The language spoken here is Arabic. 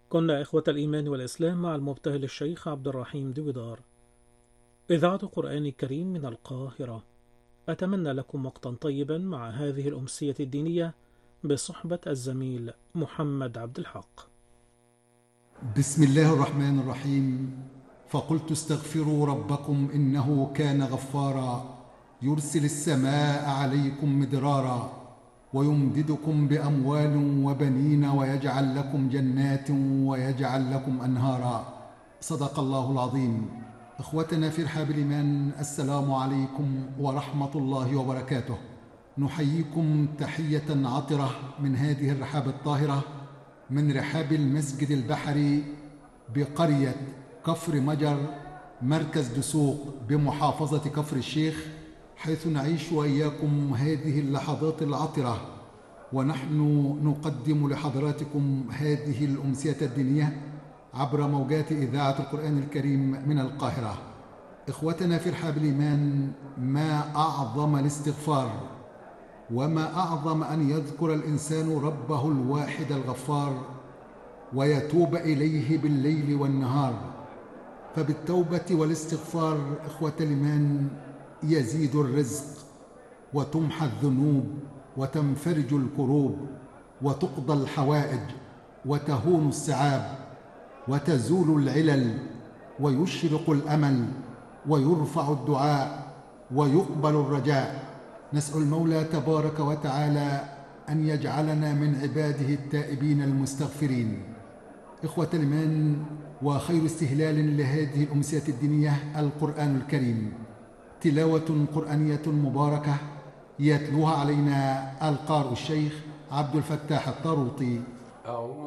كنا إخوة الإيمان والإسلام مع المبتهل الشيخ عبد الرحيم دويدار. إذاعة القرآن الكريم من القاهرة. أتمنى لكم وقتا طيبا مع هذه الأمسية الدينية بصحبة الزميل محمد عبد الحق. بسم الله الرحمن الرحيم. فقلت استغفروا ربكم إنه كان غفارا يرسل السماء عليكم مدرارا ويمددكم بأموال وبنين ويجعل لكم جنات ويجعل لكم أنهارا. صدق الله العظيم. إخوتنا في رحاب الإيمان، السلام عليكم ورحمة الله وبركاته. نحييكم تحية عطرة من هذه الرحاب الطاهرة، من رحاب المسجد البحري بقرية كفر مجر، مركز دسوق بمحافظة كفر الشيخ، حيث نعيش وإياكم هذه اللحظات العطرة، ونحن نقدم لحضراتكم هذه الأمسية الدينية عبر موجات إذاعة القرآن الكريم من القاهرة. إخوتنا في رحاب الإيمان، ما أعظم الاستغفار، وما أعظم أن يذكر الإنسان ربه الواحد الغفار ويتوب إليه بالليل والنهار. فبالتوبة والاستغفار إخوة الإيمان يزيد الرزق، وتمحى الذنوب، وتنفرج الكروب، وتقضى الحوائج، وتهون الصعاب، وتزول العلل، ويشرق الأمل، ويرفع الدعاء، ويقبل الرجاء. نسأل المولى تبارك وتعالى أن يجعلنا من عباده التائبين المستغفرين. إخوة الإيمان، وخير استهلال لهذه الأمسية الدينية القرآن الكريم، تلاوة قرآنية مباركة يتلوها علينا القارئ الشيخ عبد الفتاح الطاروطي.